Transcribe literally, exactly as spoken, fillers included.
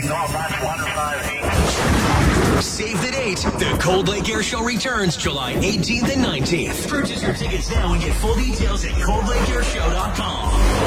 Northwest one five eight. Save the date. The Cold Lake Air Show returns July eighteenth and nineteenth. Purchase your tickets now and get full details at cold lake air show dot com.